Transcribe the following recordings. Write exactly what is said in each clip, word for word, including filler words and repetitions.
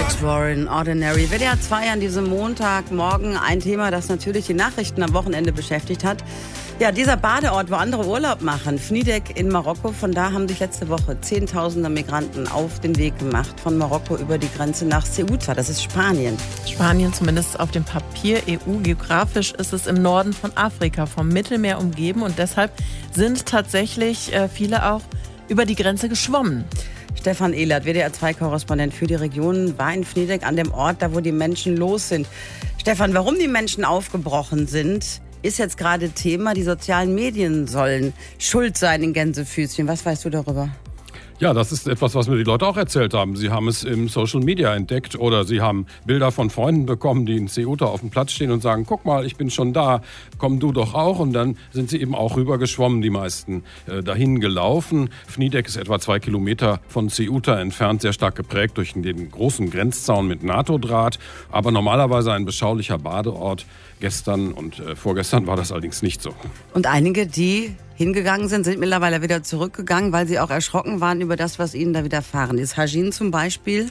Ed Warren, Ordinary. W D R zwei an diesem Montagmorgen ein Thema, das natürlich die Nachrichten am Wochenende beschäftigt hat. Ja, dieser Badeort, wo andere Urlaub machen, Fnidek in Marokko, von da haben sich letzte Woche Zehntausende Migranten auf den Weg gemacht, von Marokko über die Grenze nach Ceuta, das ist Spanien. Spanien zumindest auf dem Papier, E U, geografisch ist es im Norden von Afrika, vom Mittelmeer umgeben und deshalb sind tatsächlich äh, viele auch über die Grenze geschwommen. Stefan Ehlert, W D R zwei Korrespondent für die Region, war in Fnidek an dem Ort, da wo die Menschen los sind. Stefan, warum die Menschen aufgebrochen sind, ist jetzt gerade Thema. Die sozialen Medien sollen schuld sein in Gänsefüßchen. Was weißt du darüber? Ja, das ist etwas, was mir die Leute auch erzählt haben. Sie haben es im Social Media entdeckt oder sie haben Bilder von Freunden bekommen, die in Ceuta auf dem Platz stehen und sagen, guck mal, ich bin schon da, komm du doch auch. Und dann sind sie eben auch rübergeschwommen, die meisten äh, dahin gelaufen. Fnidek ist etwa zwei Kilometer von Ceuta entfernt, sehr stark geprägt durch den großen Grenzzaun mit NATO-Draht. Aber normalerweise ein beschaulicher Badeort. Gestern und äh, vorgestern war das allerdings nicht so. Und einige, die hingegangen sind, sind mittlerweile wieder zurückgegangen, weil sie auch erschrocken waren über das, was ihnen da widerfahren ist. Hajin zum Beispiel.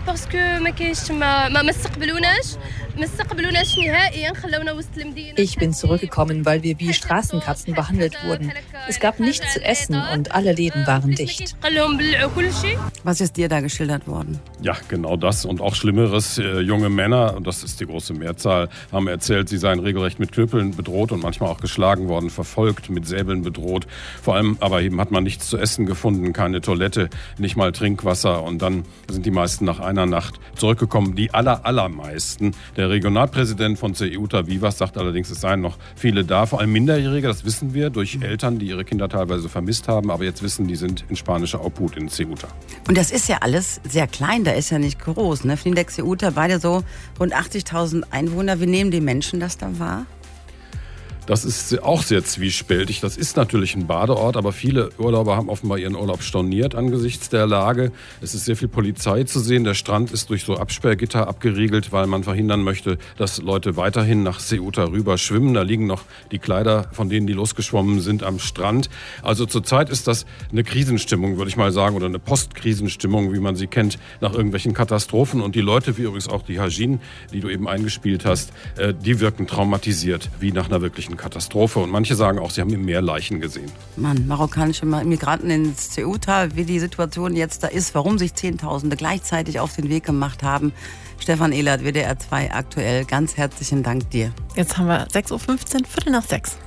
Ich bin zurückgekommen, weil wir wie Straßenkatzen behandelt wurden. Es gab nichts zu essen und alle Läden waren dicht. Was ist dir da geschildert worden? Ja, genau das und auch Schlimmeres. Äh, junge Männer, und das ist die große Mehrzahl, haben erzählt, sie seien regelrecht mit Knüppeln bedroht und manchmal auch geschlagen worden, verfolgt, mit Säbeln bedroht. Vor allem aber eben hat man nichts zu essen gefunden, keine Toilette, nicht mal Trinkwasser. Und dann sind die meisten nach einer Nacht zurückgekommen. Die aller, allermeisten. Der Regionalpräsident von Ceuta Vivas sagt allerdings, es seien noch viele da, vor allem Minderjährige, das wissen wir, durch Eltern, die ihre Kinder teilweise vermisst haben. Aber jetzt wissen, die sind in spanischer Obhut in Ceuta. Und das ist ja alles sehr klein, da ist ja nicht groß. Ne? Fnidek, Ceuta, beide so rund achtzigtausend Einwohner. Wie nehmen die Menschen das da wahr? Das ist auch sehr zwiespältig. Das ist natürlich ein Badeort, aber viele Urlauber haben offenbar ihren Urlaub storniert angesichts der Lage. Es ist sehr viel Polizei zu sehen. Der Strand ist durch so Absperrgitter abgeriegelt, weil man verhindern möchte, dass Leute weiterhin nach Ceuta rüber schwimmen. Da liegen noch die Kleider, von denen die losgeschwommen sind, am Strand. Also zurzeit ist das eine Krisenstimmung, würde ich mal sagen, oder eine Postkrisenstimmung, wie man sie kennt, nach irgendwelchen Katastrophen. Und die Leute, wie übrigens auch die Hajin, die du eben eingespielt hast, die wirken traumatisiert, wie nach einer wirklichen Katastrophe. Und manche sagen auch, sie haben im Meer Leichen gesehen. Mann, marokkanische Migranten in Ceuta, wie die Situation jetzt da ist, warum sich Zehntausende gleichzeitig auf den Weg gemacht haben. Stefan Ehlert, W D R zwei aktuell, ganz herzlichen Dank dir. Jetzt haben wir sechs Uhr fünfzehn, Viertel nach sechs.